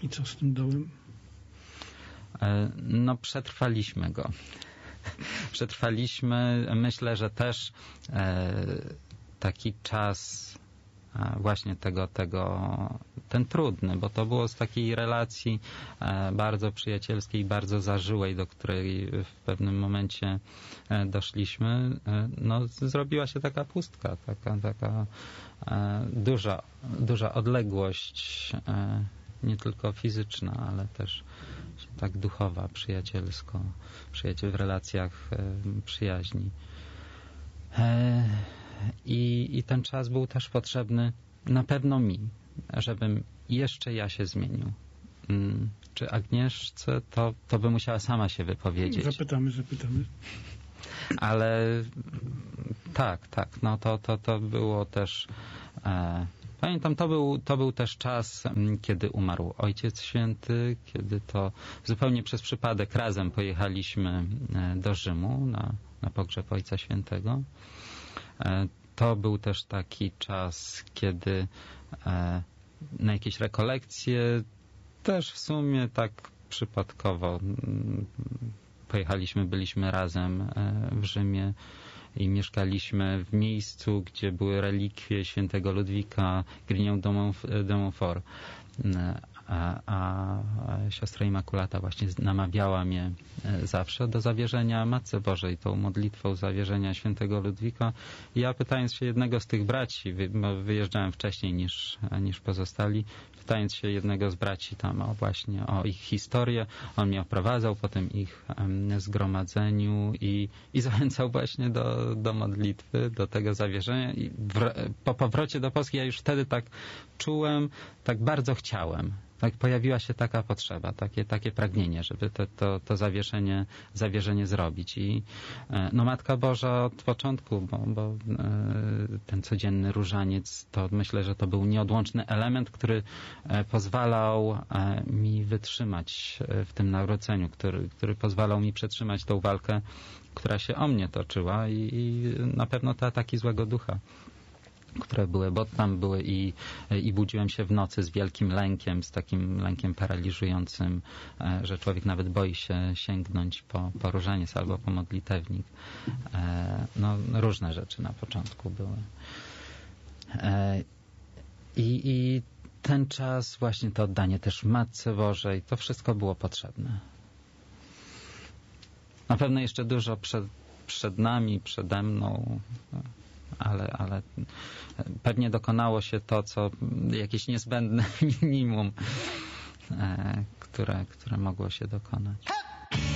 I co z tym dołem? No, przetrwaliśmy go. Przetrwaliśmy, myślę, że też taki czas właśnie ten trudny, bo to było z takiej relacji bardzo przyjacielskiej, bardzo zażyłej, do której w pewnym momencie doszliśmy, no zrobiła się taka pustka, taka duża odległość, nie tylko fizyczna, ale też tak duchowa, przyjacielsko, w relacjach przyjaźni. I ten czas był też potrzebny na pewno mi, żebym jeszcze ja się zmienił. Czy Agnieszce, to by musiała sama się wypowiedzieć. Zapytamy. Ale tak, no to było też... Pamiętam, to był też czas, kiedy umarł Ojciec Święty, kiedy to zupełnie przez przypadek razem pojechaliśmy do Rzymu na pogrzeb Ojca Świętego. To był też taki czas, kiedy na jakieś rekolekcje też w sumie tak przypadkowo byliśmy razem w Rzymie i mieszkaliśmy w miejscu, gdzie były relikwie świętego Ludwika Grignion de Montfort. A siostra Immaculata właśnie namawiała mnie zawsze do zawierzenia Matce Bożej, tą modlitwą zawierzenia świętego Ludwika. I ja pytając się jednego z tych braci, wyjeżdżałem wcześniej niż pozostali, pytając się jednego z braci tam właśnie o ich historię, on mnie oprowadzał po tym ich zgromadzeniu i zachęcał właśnie do modlitwy, do tego zawierzenia. I po powrocie do Polski ja już wtedy tak czułem, tak bardzo chciałem. Tak pojawiła się taka potrzeba, takie pragnienie, żeby to zawierzenie zrobić. I no Matka Boża od początku, bo ten codzienny różaniec, to myślę, że to był nieodłączny element, który pozwalał mi wytrzymać w tym narodzeniu, który pozwalał mi przetrzymać tą walkę, która się o mnie toczyła i na pewno te ataki złego ducha, które były, bo tam były i budziłem się w nocy z wielkim lękiem, z takim lękiem paraliżującym, że człowiek nawet boi się sięgnąć po różaniec albo po modlitewnik. No, różne rzeczy na początku były. I ten czas, właśnie to oddanie też Matce Bożej, to wszystko było potrzebne. Na pewno jeszcze dużo przed nami, przede mną, ale pewnie dokonało się to, co jakieś niezbędne minimum, które mogło się dokonać.